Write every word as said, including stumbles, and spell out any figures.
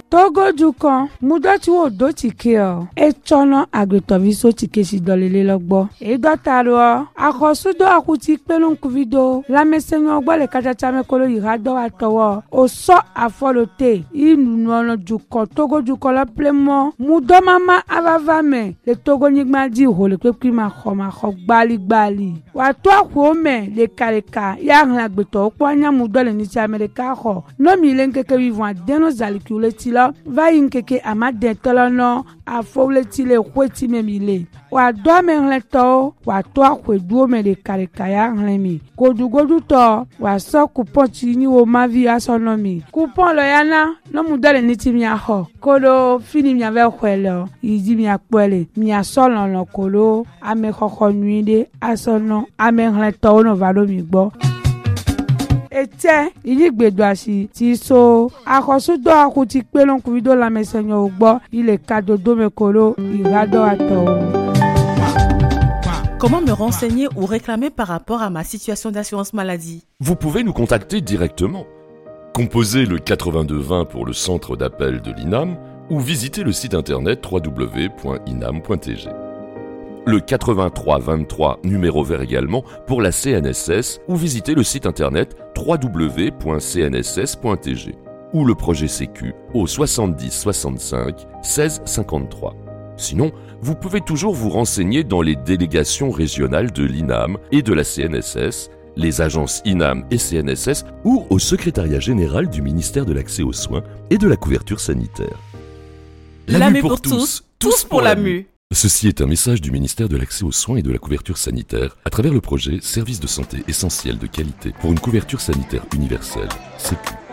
Togo dukan mudoti wo do tike o e chono agretoviso tike si dolele logbo e dotaro akosudo akuti pelon kuvido la mesenyo gbo le kachacha me kolo irado atowo o so afolote inu no dukan Togo dukan la plemo mudo mama avava me le Togo nigma di ho le pepi ma kho ma kho gbali gbali wa to akwo me le kaleka ya hla gbeto po anya mudo le ni ti America ho no mi le nkeke vivant deno zalikule ti va yinkeke amade tolono afole ti le kweti memile wa do me hleto wa to akweduo me le karekaya hlemi godugodu to wa so coupon ti ni wo mavi asonomi coupon lo yana no mudale ni ti mi aho kolo fini mi ave kwelo idi mi apole mi asolon lo kolo ame kokko nuide asono ame hleto no valo mi gbo ete iligbedo asi ti so akosudo akuti pelon kuvido la mesenyo ogbo ile kadodo mekolo irado ato. Comment me renseigner ou réclamer par rapport à ma situation d'assurance maladie? Vous pouvez nous contacter directement. Composez le quatre-vingt-deux vingt pour le centre d'appel de l'I N A M ou visitez le site internet w w w point inam point t g. Le quatre-vingt-trois vingt-trois numéro vert également pour la C N S S ou visitez le site internet w w w point c n s s point t g ou le projet Sécu au soixante-dix soixante-cinq seize cinquante-trois. Sinon, vous pouvez toujours vous renseigner dans les délégations régionales de l'I N A M et de la C N S S, les agences I N A M et C N S S ou au secrétariat général du ministère de l'Accès aux soins et de la couverture sanitaire. La, la mue pour, pour tous, tous pour la mue. Ceci est un message du ministère de l'Accès aux soins et de la couverture sanitaire à travers le projet Services de santé essentiels de qualité pour une couverture sanitaire universelle, Sécu.